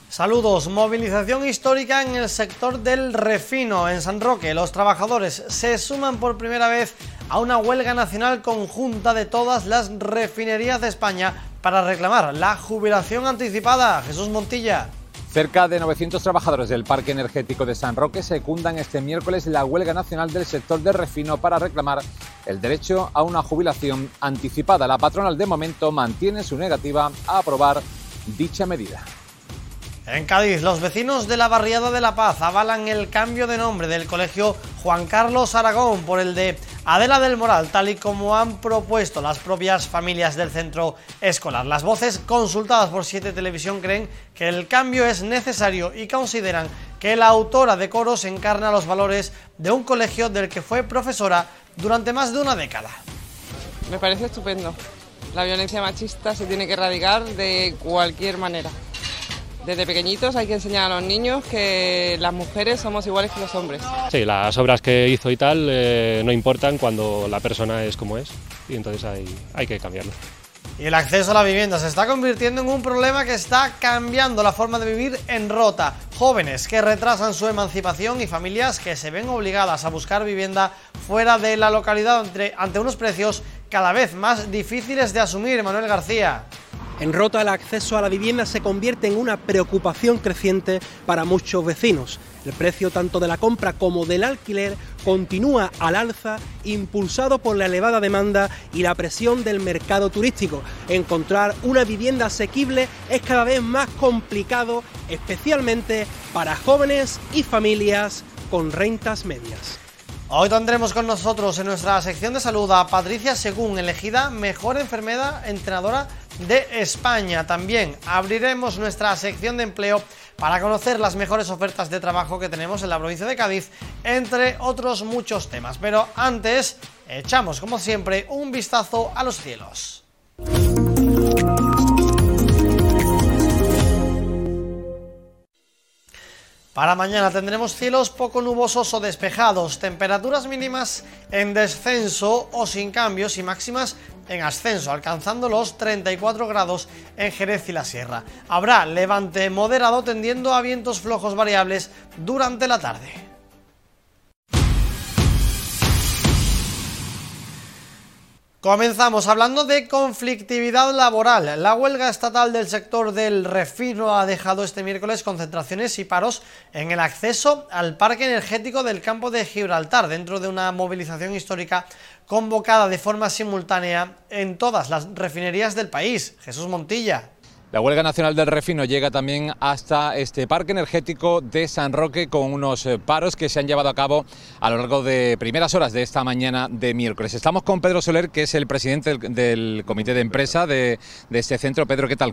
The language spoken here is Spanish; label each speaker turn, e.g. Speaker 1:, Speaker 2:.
Speaker 1: Saludos. Movilización histórica en el sector del refino. En San Roque, los trabajadores se suman por primera vez a una huelga nacional conjunta de todas las refinerías de España para reclamar la jubilación anticipada. Jesús Montilla.
Speaker 2: Cerca de 900 trabajadores del Parque Energético de San Roque secundan este miércoles la huelga nacional del sector del refino para reclamar el derecho a una jubilación anticipada. La patronal de momento mantiene su negativa a aprobar dicha medida.
Speaker 1: En Cádiz, los vecinos de la barriada de La Paz avalan el cambio de nombre del colegio Juan Carlos Aragón por el de Adela del Moral, tal y como han propuesto las propias familias del centro escolar. Las voces consultadas por 7 Televisión creen que el cambio es necesario y consideran que la autora de coros encarna los valores de un colegio del que fue profesora durante más de una década.
Speaker 3: Me parece estupendo. La violencia machista se tiene que erradicar de cualquier manera. Desde pequeñitos hay que enseñar a los niños que las mujeres somos iguales que los hombres.
Speaker 4: Sí, las obras que hizo y tal no importan cuando la persona es como es, y entonces hay que cambiarlo.
Speaker 1: Y el acceso a la vivienda se está convirtiendo en un problema que está cambiando la forma de vivir en Rota. Jóvenes que retrasan su emancipación y familias que se ven obligadas a buscar vivienda fuera de la localidad ante unos precios cada vez más difíciles de asumir. Manuel García.
Speaker 5: En Rota, el acceso a la vivienda se convierte en una preocupación creciente para muchos vecinos. El precio tanto de la compra como del alquiler continúa al alza, impulsado por la elevada demanda y la presión del mercado turístico. Encontrar una vivienda asequible es cada vez más complicado, especialmente para jóvenes y familias con rentas medias.
Speaker 1: Hoy tendremos con nosotros en nuestra sección de salud a Patricia Según, elegida mejor enfermera entrenadora de España. También abriremos nuestra sección de empleo para conocer las mejores ofertas de trabajo que tenemos en la provincia de Cádiz, entre otros muchos temas. Pero antes, echamos como siempre un vistazo a los cielos. Para mañana tendremos cielos poco nubosos o despejados, temperaturas mínimas en descenso o sin cambios y máximas en ascenso, alcanzando los 34 grados en Jerez y la Sierra. Habrá levante moderado tendiendo a vientos flojos variables durante la tarde. Comenzamos hablando de conflictividad laboral. La huelga estatal del sector del refino ha dejado este miércoles concentraciones y paros en el acceso al parque energético del campo de Gibraltar, dentro de una movilización histórica convocada de forma simultánea en todas las refinerías del país. Jesús Montilla.
Speaker 2: La huelga nacional del refino llega también hasta este parque energético de San Roque con unos paros que se han llevado a cabo a lo largo de primeras horas de esta mañana de miércoles. Estamos con Pedro Soler, que es el presidente del comité de empresa de este centro. Pedro, ¿qué tal?